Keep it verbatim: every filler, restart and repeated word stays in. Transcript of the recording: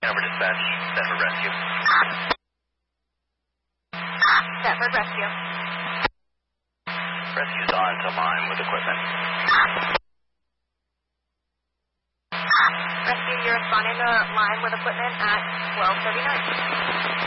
Over dispatch, Stanford Rescue. Stanford Rescue. Rescue's on to line with equipment. Rescue, you're responding to line with equipment at twelve thirty-nine.